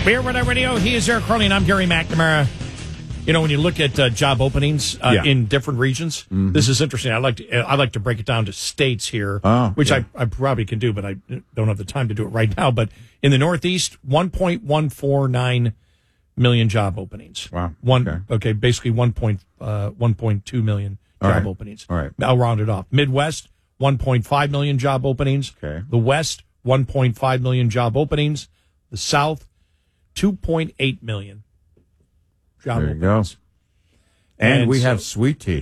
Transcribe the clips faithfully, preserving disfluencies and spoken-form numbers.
Beer Runner Radio. He is Eric Carly, and I'm Gary McNamara. You know, when you look at uh, job openings uh, yeah. in different regions, mm-hmm. this is interesting. I like to I like to break it down to states here, oh, which yeah. I, I probably can do, but I don't have the time to do it right now. But in the Northeast, one point one four nine million job openings. Wow. One okay. okay, basically one point uh, one point two million All job right. openings. All right. I'll round it off. Midwest, one point five million job openings. Okay. The West, one point five million job openings. The South, two point eight million job there you openings. Go. And, and we so, have sweet tea.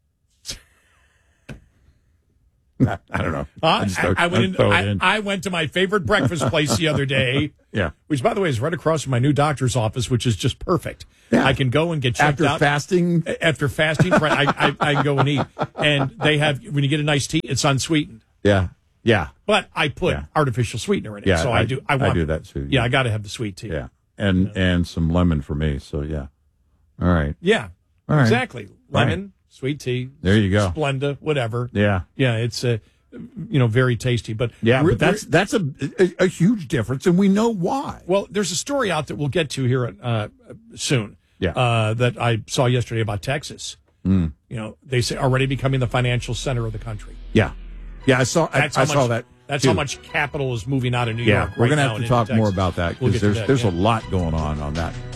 I don't know. Uh, I, I, I, went in, I, in. I went to my favorite breakfast place the other day. Yeah. Which, by the way, is right across from my new doctor's office, which is just perfect. Yeah. I can go and get checked after out. fasting. After fasting, right, I, I, I can go and eat. And they have, when you get a nice tea, it's unsweetened. Yeah. Yeah. But I put yeah. artificial sweetener in it. Yeah, so I, I do. I, want, I do that too. Yeah, yeah I got to have the sweet tea. Yeah. And yeah. and some lemon for me. So, yeah. All right. Yeah. All right. Exactly. Lemon, right. sweet tea. There you go. Splenda, whatever. Yeah. Yeah, it's uh, you know, very tasty. But yeah, but that's that's a, a a huge difference, and we know why. Well, there's a story out that we'll get to here uh, soon. Yeah. Uh, that I saw yesterday about Texas. Mm. You know, they say already becoming the financial center of the country. Yeah. Yeah, I saw. I, That's I how saw much, that. That's too. how much capital is moving out of New yeah, York. we're right gonna now have to and talk into more Texas. about that because we'll there's that, there's yeah. a lot going on on that